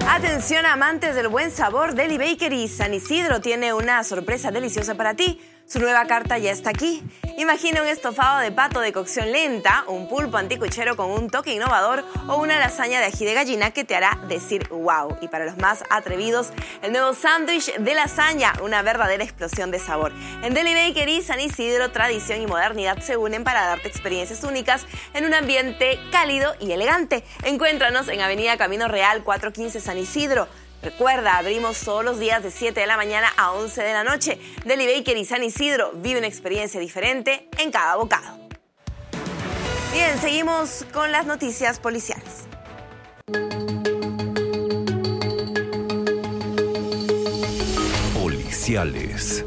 Atención amantes del buen sabor, Deli Bakery San Isidro tiene una sorpresa deliciosa para ti. Su nueva carta ya está aquí. Imagina un estofado de pato de cocción lenta, un pulpo anticuchero con un toque innovador o una lasaña de ají de gallina que te hará decir wow. Y para los más atrevidos, el nuevo sándwich de lasaña, una verdadera explosión de sabor. En Deli Bakery San Isidro, tradición y modernidad se unen para darte experiencias únicas en un ambiente cálido y elegante. Encuéntranos en Avenida Camino Real 415 San Isidro. Recuerda, abrimos todos los días de 7 de la mañana a 11 de la noche. Deli Bakery San Isidro, vive una experiencia diferente en cada bocado. Bien, seguimos con las noticias policiales. Policiales.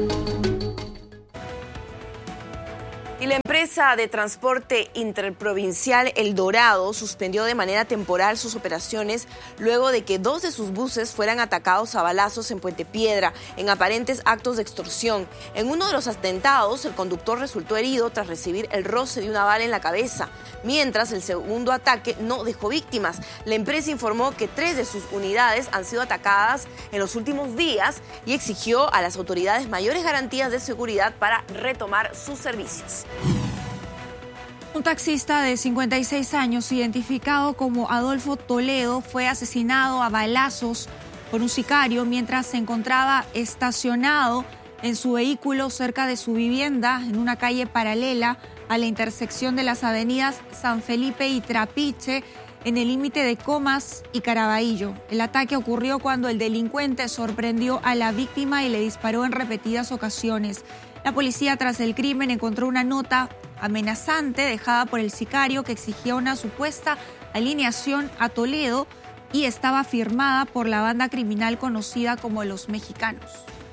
Y la empresa de transporte interprovincial El Dorado suspendió de manera temporal sus operaciones luego de que 2 de sus buses fueran atacados a balazos en Puente Piedra, en aparentes actos de extorsión. En uno de los atentados, el conductor resultó herido tras recibir el roce de una bala en la cabeza, mientras el segundo ataque no dejó víctimas. La empresa informó que 3 de sus unidades han sido atacadas en los últimos días y exigió a las autoridades mayores garantías de seguridad para retomar sus servicios. Un taxista de 56 años, identificado como Adolfo Toledo, fue asesinado a balazos por un sicario mientras se encontraba estacionado en su vehículo cerca de su vivienda en una calle paralela a la intersección de las avenidas San Felipe y Trapiche, en el límite de Comas y Caraballo. El ataque ocurrió cuando el delincuente sorprendió a la víctima y le disparó en repetidas ocasiones. La policía, tras el crimen, encontró una nota amenazante dejada por el sicario que exigía una supuesta alineación a Toledo y estaba firmada por la banda criminal conocida como Los Mexicanos.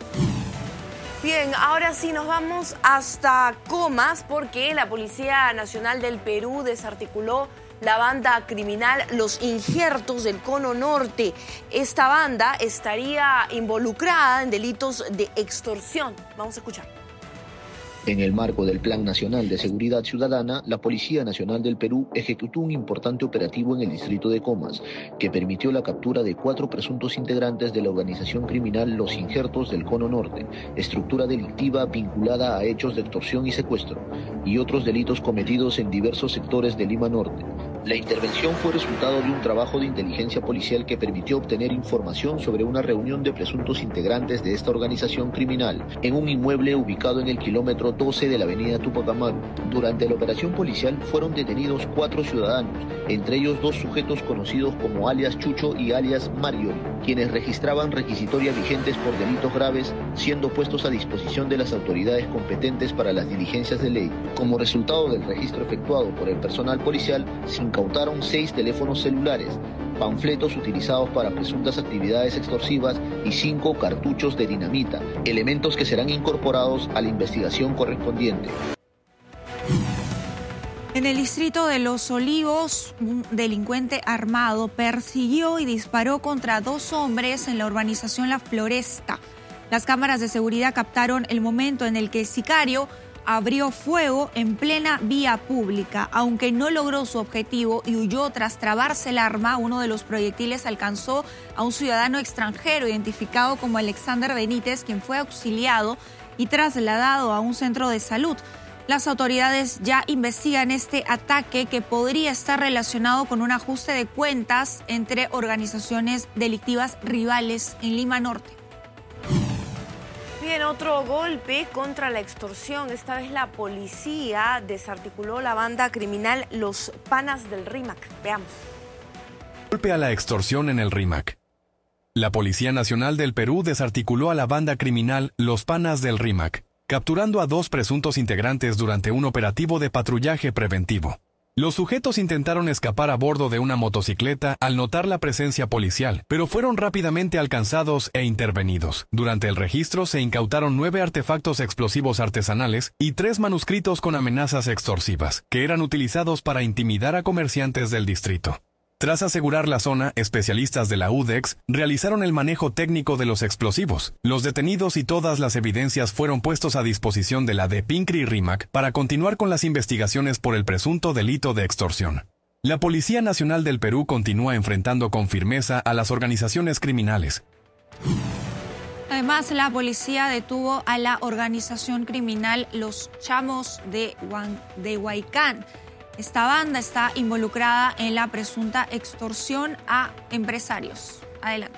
Bien, ahora sí nos vamos hasta Comas porque la Policía Nacional del Perú desarticuló la banda criminal Los Injertos del Cono Norte. Esta banda estaría involucrada en delitos de extorsión. Vamos a escuchar. En el marco del Plan Nacional de Seguridad Ciudadana, la Policía Nacional del Perú ejecutó un importante operativo en el distrito de Comas, que permitió la captura de 4 presuntos integrantes de la organización criminal Los Injertos del Cono Norte, estructura delictiva vinculada a hechos de extorsión y secuestro, y otros delitos cometidos en diversos sectores de Lima Norte. La intervención fue resultado de un trabajo de inteligencia policial que permitió obtener información sobre una reunión de presuntos integrantes de esta organización criminal en un inmueble ubicado en el kilómetro 12 de la avenida Tupac Amaru. Durante la operación policial fueron detenidos 4 ciudadanos, entre ellos 2 sujetos conocidos como alias Chucho y alias Mario, quienes registraban requisitorias vigentes por delitos graves, siendo puestos a disposición de las autoridades competentes para las diligencias de ley. Como resultado del registro efectuado por el personal policial, se incautaron 6 teléfonos celulares, panfletos utilizados para presuntas actividades extorsivas y 5 cartuchos de dinamita, elementos que serán incorporados a la investigación correspondiente. En el distrito de Los Olivos, un delincuente armado persiguió y disparó contra 2 hombres en la urbanización La Floresta. Las cámaras de seguridad captaron el momento en el que el sicario abrió fuego en plena vía pública. Aunque no logró su objetivo y huyó tras trabarse el arma, uno de los proyectiles alcanzó a un ciudadano extranjero identificado como Alexander Benítez, quien fue auxiliado y trasladado a un centro de salud. Las autoridades ya investigan este ataque que podría estar relacionado con un ajuste de cuentas entre organizaciones delictivas rivales en Lima Norte. Bien, otro golpe contra la extorsión. Esta vez la policía desarticuló la banda criminal Los Panas del Rímac. Veamos. Golpe a la extorsión en el Rímac. La Policía Nacional del Perú desarticuló a la banda criminal Los Panas del Rímac, capturando a 2 presuntos integrantes durante un operativo de patrullaje preventivo. Los sujetos intentaron escapar a bordo de una motocicleta al notar la presencia policial, pero fueron rápidamente alcanzados e intervenidos. Durante el registro se incautaron 9 artefactos explosivos artesanales y 3 manuscritos con amenazas extorsivas, que eran utilizados para intimidar a comerciantes del distrito. Tras asegurar la zona, especialistas de la UDEX realizaron el manejo técnico de los explosivos. Los detenidos y todas las evidencias fueron puestos a disposición de la DEPINCRI Rímac para continuar con las investigaciones por el presunto delito de extorsión. La Policía Nacional del Perú continúa enfrentando con firmeza a las organizaciones criminales. Además, la policía detuvo a la organización criminal Los Chamos de Huaycán. Esta banda está involucrada en la presunta extorsión a empresarios. Adelante.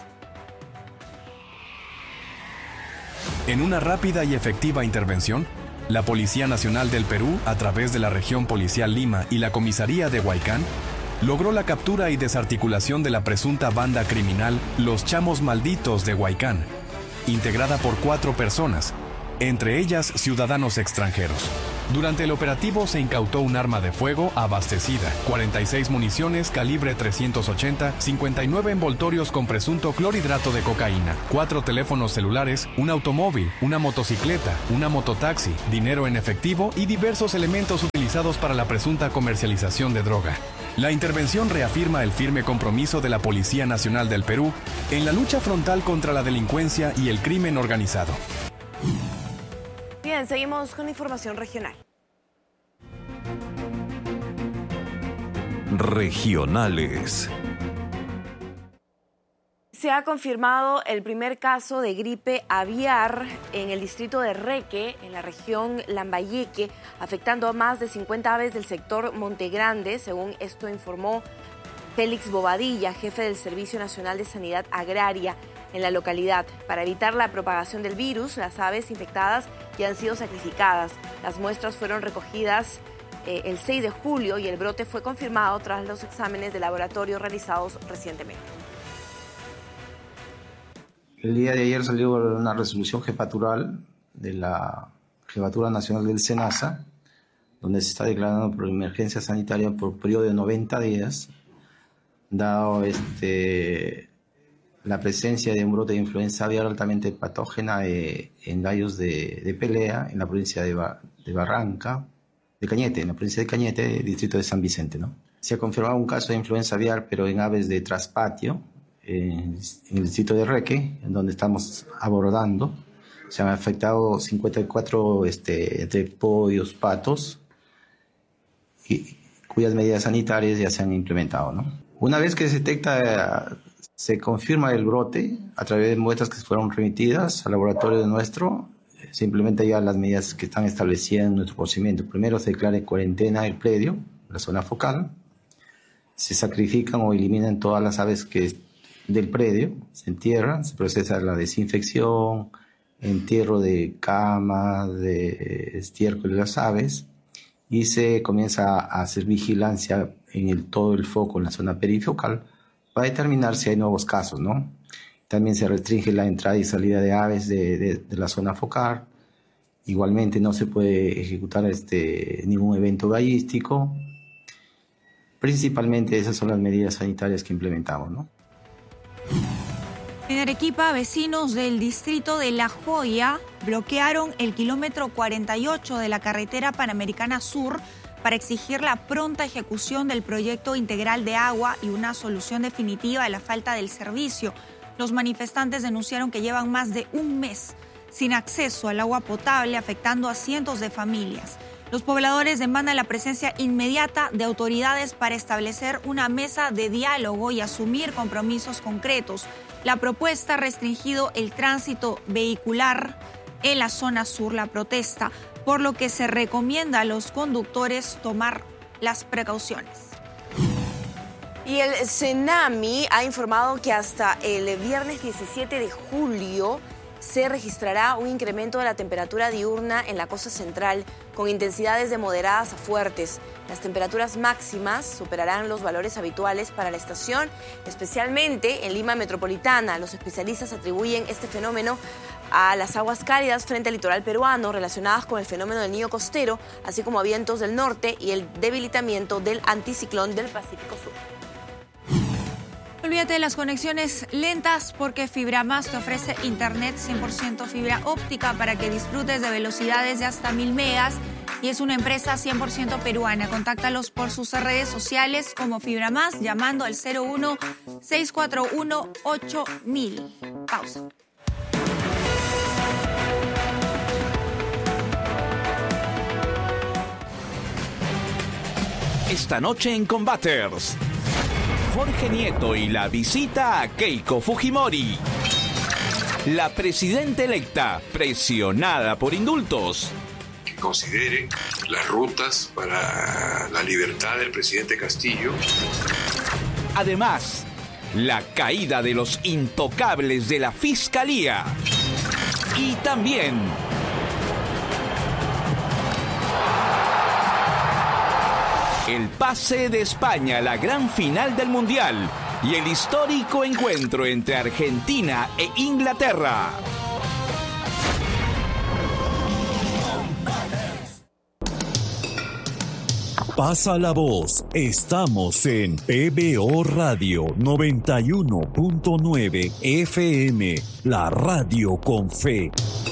En una rápida y efectiva intervención, la Policía Nacional del Perú, a través de la Región Policial Lima y la Comisaría de Huaycán, logró la captura y desarticulación de la presunta banda criminal Los Chamos Malditos de Huaycán, integrada por 4 personas, entre ellas ciudadanos extranjeros. Durante el operativo se incautó un arma de fuego abastecida, 46 municiones calibre 380, 59 envoltorios con presunto clorhidrato de cocaína, 4 teléfonos celulares, un automóvil, una motocicleta, una mototaxi, dinero en efectivo y diversos elementos utilizados para la presunta comercialización de droga. La intervención reafirma el firme compromiso de la Policía Nacional del Perú en la lucha frontal contra la delincuencia y el crimen organizado. Bien, seguimos con información regional. Regionales. Se ha confirmado el primer caso de gripe aviar en el distrito de Reque, en la región Lambayeque, afectando a más de 50 aves del sector Montegrande, según esto informó Félix Bobadilla, jefe del Servicio Nacional de Sanidad Agraria en la localidad. Para evitar la propagación del virus, las aves infectadas ya han sido sacrificadas. Las muestras fueron recogidas el 6 de julio y el brote fue confirmado tras los exámenes de laboratorio realizados recientemente. El día de ayer salió una resolución jefatural de la Jefatura Nacional del SENASA, donde se está declarando por emergencia sanitaria por periodo de 90 días, dado la presencia de un brote de influenza aviar altamente patógena en gallos de pelea en la provincia de Cañete, en la provincia de Cañete, distrito de San Vicente, ¿no? Se ha confirmado un caso de influenza aviar, pero en aves de traspatio, en el distrito de Reque, en donde estamos abordando. Se han afectado 54 entre pollos, patos, cuyas medidas sanitarias ya se han implementado, ¿no? Una vez que se detecta, se confirma el brote a través de muestras que fueron remitidas al laboratorio nuestro, se implementan ya las medidas que están establecidas en nuestro procedimiento. Primero se declara en cuarentena el predio, la zona focal, se sacrifican o eliminan todas las aves del predio, se entierran, se procesa la desinfección, entierro de cama, de estiércol de las aves, y se comienza a hacer vigilancia en todo el foco, en la zona perifocal, para determinar si hay nuevos casos, ¿no? También se restringe la entrada y salida de aves de la zona focal. Igualmente no se puede ejecutar ningún evento gallístico. Principalmente esas son las medidas sanitarias que implementamos, ¿no? En Arequipa, vecinos del distrito de La Joya bloquearon el kilómetro 48 de la carretera Panamericana Sur para exigir la pronta ejecución del proyecto integral de agua y una solución definitiva a la falta del servicio. Los manifestantes denunciaron que llevan más de un mes sin acceso al agua potable, afectando a cientos de familias. Los pobladores demandan la presencia inmediata de autoridades para establecer una mesa de diálogo y asumir compromisos concretos. La propuesta ha restringido el tránsito vehicular en la zona sur, la protesta, por lo que se recomienda a los conductores tomar las precauciones. Y el CENAMI ha informado que hasta el viernes 17 de julio se registrará un incremento de la temperatura diurna en la costa central con intensidades de moderadas a fuertes. Las temperaturas máximas superarán los valores habituales para la estación, especialmente en Lima metropolitana. Los especialistas atribuyen este fenómeno a las aguas cálidas frente al litoral peruano relacionadas con el fenómeno del Niño costero, así como a vientos del norte y el debilitamiento del anticiclón del Pacífico Sur. Olvídate de las conexiones lentas porque FibraMás te ofrece internet 100% fibra óptica para que disfrutes de velocidades de hasta 1000 megas y es una empresa 100% peruana. Contáctalos por sus redes sociales como FibraMás llamando al 01-641-8000. Pausa. Esta noche en Combaters, Jorge Nieto y la visita a Keiko Fujimori. La presidenta electa presionada por indultos. Que consideren las rutas para la libertad del presidente Castillo. Además, la caída de los intocables de la Fiscalía. Y también el pase de España a la gran final del Mundial y el histórico encuentro entre Argentina e Inglaterra. Pasa la voz. Estamos en PBO Radio 91.9 FM, la radio con fe.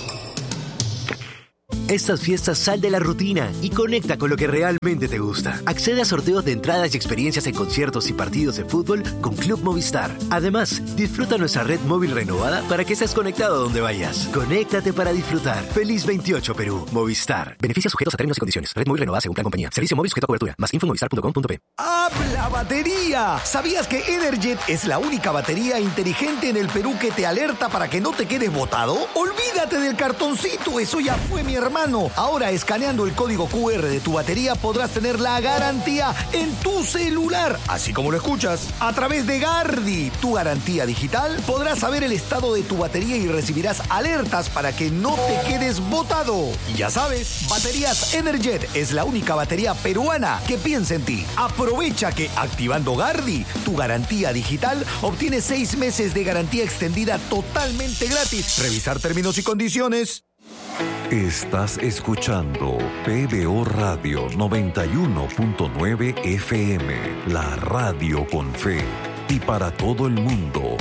Estas fiestas sal de la rutina y conecta con lo que realmente te gusta. Accede a sorteos de entradas y experiencias en conciertos y partidos de fútbol con Club Movistar. Además, disfruta nuestra red móvil renovada para que estés conectado donde vayas. Conéctate para disfrutar. Feliz 28 Perú. Movistar. Beneficios sujetos a términos y condiciones. Red móvil renovada según plan compañía. Servicio móvil sujeto a cobertura. Más info en movistar.com.p. ¡Habla batería! ¿Sabías que Energet es la única batería inteligente en el Perú que te alerta para que no te quedes botado? Olvídate del cartoncito, eso ya fue, mi hermano. Ahora, escaneando el código QR de tu batería podrás tener la garantía en tu celular, así como lo escuchas. A través de Gardi, tu garantía digital, podrás saber el estado de tu batería y recibirás alertas para que no te quedes botado. Y ya sabes, Baterías Energet es la única batería peruana que piensa en ti. Aprovecha que activando Gardi, tu garantía digital, obtienes 6 meses de garantía extendida totalmente gratis. Revisar términos y condiciones. Estás escuchando PBO Radio 91.9 FM, la radio con fe. Y para todo el mundo,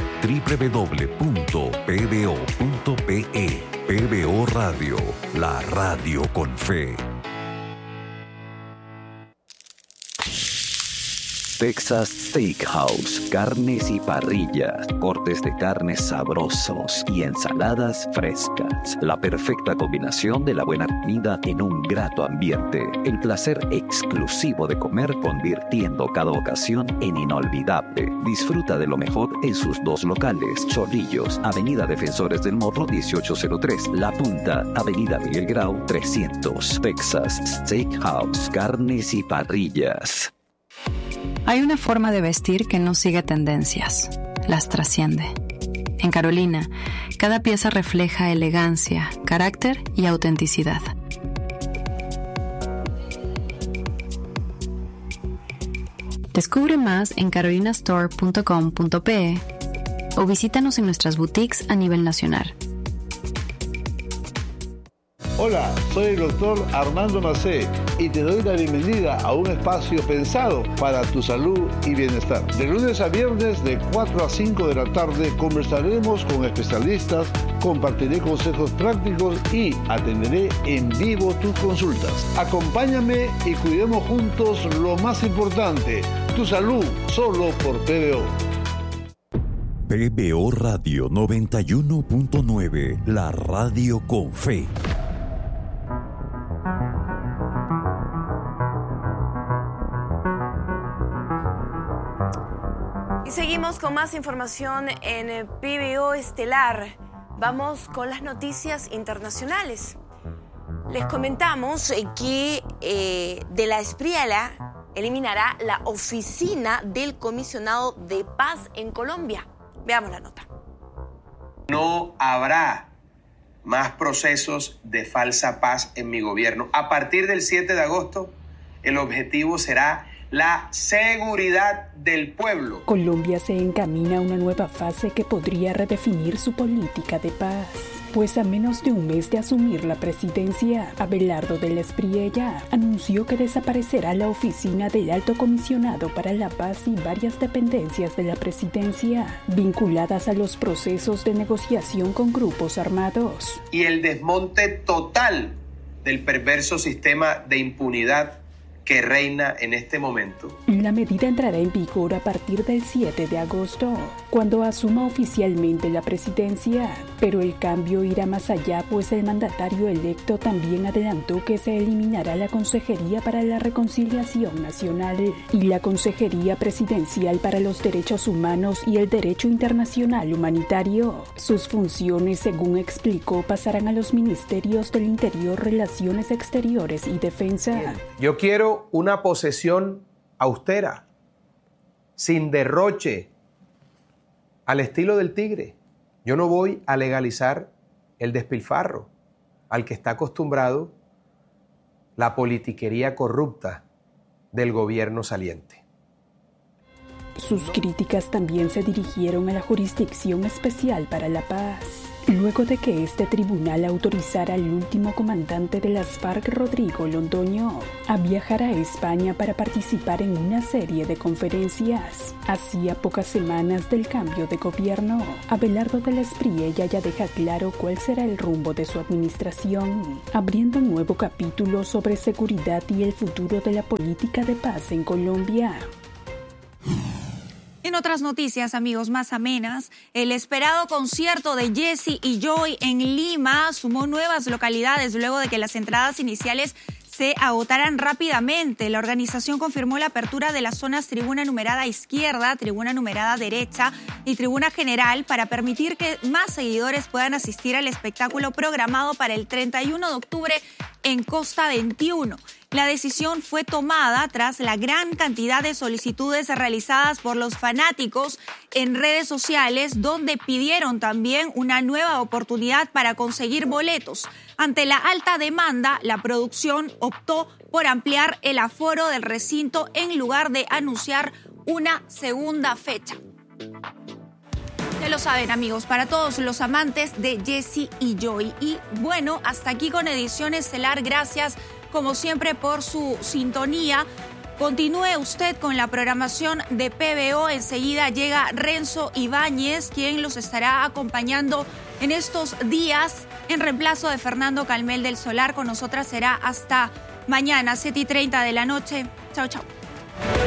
www.pbo.pe. PBO Radio, la radio con fe. Texas Steakhouse, carnes y parrillas, cortes de carnes sabrosos y ensaladas frescas. La perfecta combinación de la buena comida en un grato ambiente. El placer exclusivo de comer, convirtiendo cada ocasión en inolvidable. Disfruta de lo mejor en sus 2 locales. Chorrillos, Avenida Defensores del Morro 1803. La Punta, Avenida Miguel Grau 300. Texas Steakhouse, carnes y parrillas. Hay una forma de vestir que no sigue tendencias, las trasciende. En Carolina, cada pieza refleja elegancia, carácter y autenticidad. Descubre más en carolinastore.com.pe o visítanos en nuestras boutiques a nivel nacional. Hola, soy el doctor Armando Macé y te doy la bienvenida a un espacio pensado para tu salud y bienestar. De lunes a viernes de 4 a 5 de la tarde conversaremos con especialistas, compartiré consejos prácticos y atenderé en vivo tus consultas. Acompáñame y cuidemos juntos lo más importante, tu salud, solo por PBO. PBO Radio 91.9, la radio con fe. Seguimos con más información en PBO Estelar. Vamos con las noticias internacionales. Les comentamos que de la Espriella eliminará la oficina del comisionado de paz en Colombia. Veamos la nota. No habrá más procesos de falsa paz en mi gobierno. A partir del 7 de agosto, el objetivo será la seguridad del pueblo. Colombia se encamina a una nueva fase que podría redefinir su política de paz. Pues a menos de un mes de asumir la presidencia, Abelardo de la Espriella anunció que desaparecerá la oficina del Alto Comisionado para la Paz y varias dependencias de la presidencia, vinculadas a los procesos de negociación con grupos armados. Y el desmonte total del perverso sistema de impunidad que reina en este momento. La medida entrará en vigor a partir del 7 de agosto, cuando asuma oficialmente la presidencia, pero el cambio irá más allá, pues el mandatario electo también adelantó que se eliminará la Consejería para la Reconciliación Nacional y la Consejería Presidencial para los Derechos Humanos y el Derecho Internacional Humanitario. Sus funciones, según explicó, pasarán a los Ministerios del Interior, Relaciones Exteriores y Defensa. Yo quiero una posesión austera, sin derroche, al estilo del tigre. Yo no voy a legalizar el despilfarro al que está acostumbrado la politiquería corrupta del gobierno saliente. Sus críticas también se dirigieron a la Jurisdicción Especial para la Paz, luego de que este tribunal autorizara al último comandante de las FARC, Rodrigo Londoño, a viajar a España para participar en una serie de conferencias. Hacía pocas semanas del cambio de gobierno, Abelardo de la Espriella ya deja claro cuál será el rumbo de su administración, abriendo un nuevo capítulo sobre seguridad y el futuro de la política de paz en Colombia. En otras noticias, amigos, más amenas, el esperado concierto de Jesse y Joy en Lima sumó nuevas localidades luego de que las entradas iniciales se agotaran rápidamente. La organización confirmó la apertura de las zonas tribuna numerada izquierda, tribuna numerada derecha y tribuna general para permitir que más seguidores puedan asistir al espectáculo programado para el 31 de octubre en Costa 21. La decisión fue tomada tras la gran cantidad de solicitudes realizadas por los fanáticos en redes sociales, donde pidieron también una nueva oportunidad para conseguir boletos. Ante la alta demanda, la producción optó por ampliar el aforo del recinto en lugar de anunciar una segunda fecha. Ya lo saben, amigos, para todos los amantes de Jesse y Joy. Y bueno, hasta aquí con Edición Estelar. Gracias, como siempre, por su sintonía. Continúe usted con la programación de PBO. Enseguida llega Renzo Ibáñez, quien los estará acompañando en estos días en reemplazo de Fernando Calmel del Solar. Con nosotras será hasta mañana, 7:30 de la noche. Chao, chao.